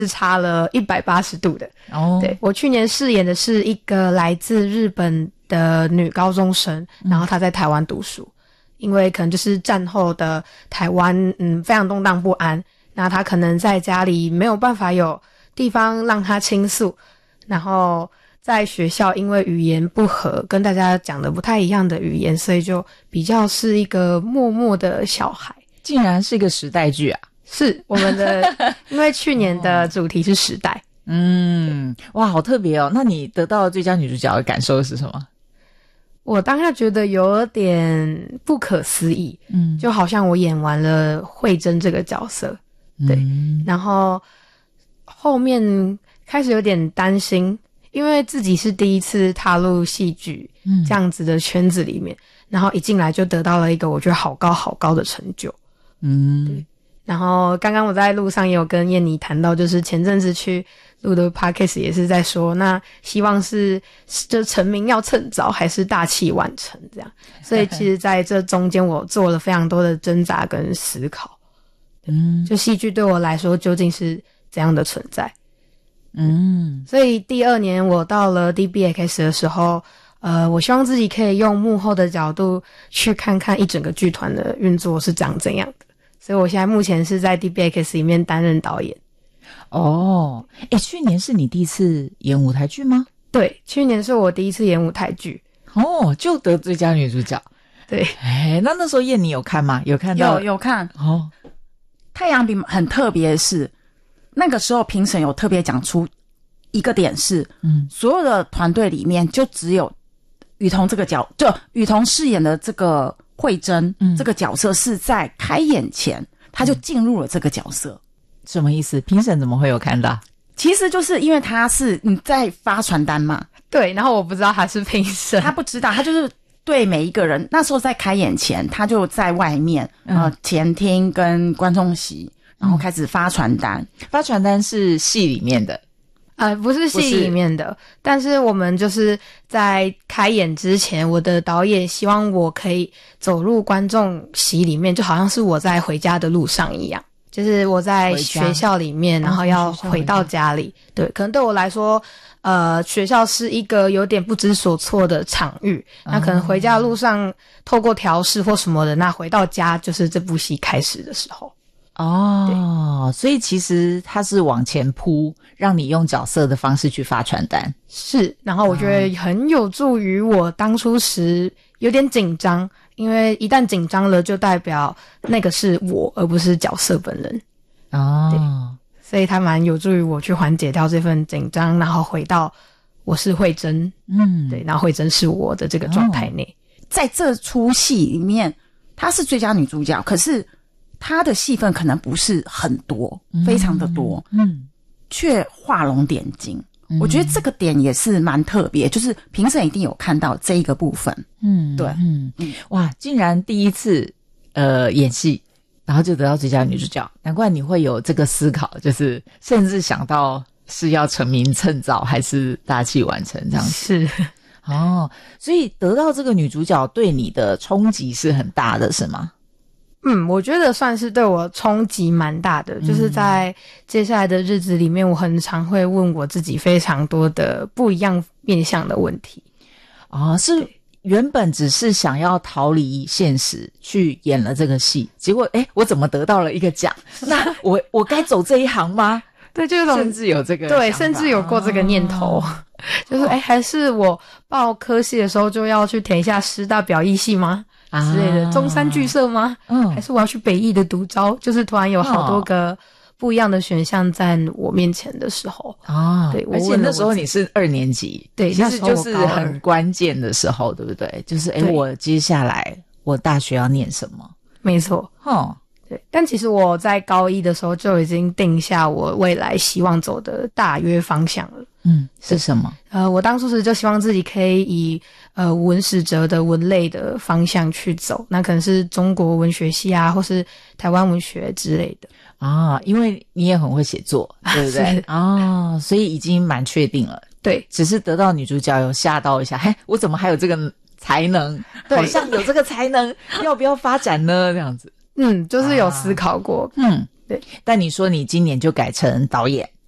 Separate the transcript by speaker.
Speaker 1: 是差了180度的。对，我去年饰演的是一个来自日本的女高中生，然后她在台湾读书，因为可能就是战后的台湾非常动荡不安，那她可能在家里没有办法有地方让她倾诉，然后在学校因为语言不合，跟大家讲的不太一样的语言，所以就比较是一个默默的小孩。
Speaker 2: 竟然是一个时代剧啊！
Speaker 1: 是我们的因为去年的主题是时代。
Speaker 2: 哇，好特别哦。那你得到最佳女主角的感受是什么？
Speaker 1: 我当下觉得有点不可思议，就好像我演完了慧珍这个角色，对，然后后面开始有点担心，因为自己是第一次踏入戏剧这样子的圈子里面，然后一进来就得到了一个我觉得好高好高的成就，对。然后刚刚我在路上也有跟燕妮谈到，就是前阵子去录的 podcast 也是在说，那希望是就成名要趁早还是大器晚成这样，所以其实在这中间我做了非常多的挣扎跟思考，就戏剧对我来说究竟是怎样的存在。所以第2年我到了 DBX 的时候，我希望自己可以用幕后的角度去看看一整个剧团的运作是长怎样的，所以我现在目前是在 DBX 里面担任导演。
Speaker 2: 去年是你第一次演舞台剧吗？
Speaker 1: 对，去年是我第一次演舞台剧。
Speaker 2: 就得最佳女主角。
Speaker 1: 对，
Speaker 2: 那时候燕妮有看吗？有看到？
Speaker 3: 有看。太阳饼很特别的是，那个时候评审有特别讲出一个点是，所有的团队里面就只有雨桐这个就雨桐饰演的这个慧珍，这个角色是在开演前他就进入了这个角色。
Speaker 2: 什么意思？评审怎么会有看到？
Speaker 3: 其实就是因为他是你在发传单嘛，
Speaker 1: 对，然后我不知道他是评审，
Speaker 3: 他不知道，他就是对每一个人，那时候在开演前他就在外面前厅跟观众席，然后开始发传单。
Speaker 2: 发传单是戏里面的？
Speaker 1: 不是戏里面的，但是我们就是在开演之前，我的导演希望我可以走入观众席里面，就好像是我在回家的路上一样，就是我在学校里面，然后要回到家里。对，可能对我来说学校是一个有点不知所措的场域，那可能回家的路上透过调试或什么的，那回到家就是这部戏开始的时候。
Speaker 2: 所以其实它是往前铺，让你用角色的方式去发传单。
Speaker 1: 是，然后我觉得很有助于我当初时有点紧张，因为一旦紧张了就代表那个是我而不是角色本人。对，所以它蛮有助于我去缓解掉这份紧张，然后回到我是慧珍，对，然后慧珍是我的这个状态内。
Speaker 3: 在这出戏里面她是最佳女主角，可是她的戏份可能不是很多，非常的多，却画龙点睛。我觉得这个点也是蛮特别，就是评审一定有看到这一个部分。对，
Speaker 2: 哇，竟然第一次演戏，然后就得到最佳女主角，难怪你会有这个思考，就是甚至想到是要成名趁早还是大器晚成这样子。
Speaker 1: 是。
Speaker 2: 所以得到这个女主角对你的冲击是很大的，是吗？
Speaker 1: 我觉得算是对我冲击蛮大的，就是在接下来的日子里面，我很常会问我自己非常多的不一样面向的问题。
Speaker 2: 是原本只是想要逃离现实去演了这个戏，结果我怎么得到了一个奖？那我该走这一行吗？
Speaker 1: 对，就是
Speaker 2: 甚至有这个
Speaker 1: 对，甚至有过这个念头，就是还是我报科系的时候就要去填一下师大表艺系吗？之类的，中山剧社吗？还是我要去北艺的独招？就是突然有好多个不一样的选项在我面前的时候对，
Speaker 2: 而且那时候你是2年级，
Speaker 1: 对，
Speaker 2: 其实就是很关键的时候，对不对？就是我接下来我大学要念什么？
Speaker 1: 没错，对。但其实我在高1的时候就已经定下我未来希望走的大约方向了。
Speaker 2: 是什么？
Speaker 1: 我当初是就希望自己可以以文史哲的文类的方向去走，那可能是中国文学系啊，或是台湾文学之类的
Speaker 2: 因为你也很会写作，对不对？所以已经蛮确定了。
Speaker 1: 对，
Speaker 2: 只是得到女主角有吓到一下，我怎么还有这个才能？好像有这个才能，要不要发展呢？这样子。
Speaker 1: 就是有思考过。
Speaker 2: 对。但你说你今年就改成导演。